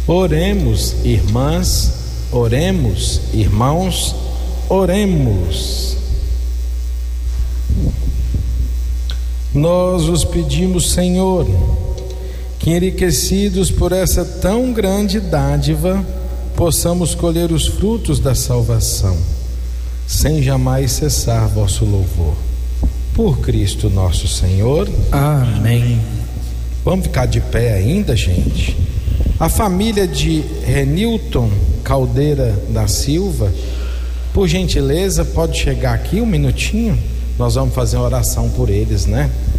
Oremos, irmãs, oremos, irmãos, oremos. Nós os pedimos, Senhor, que enriquecidos por essa tão grande dádiva, possamos colher os frutos da salvação, sem jamais cessar vosso louvor. Por Cristo nosso Senhor. Amém. Vamos ficar de pé ainda, gente? A família de Renilton Caldeira da Silva, por gentileza, pode chegar aqui um minutinho? Nós vamos fazer uma oração por eles, né?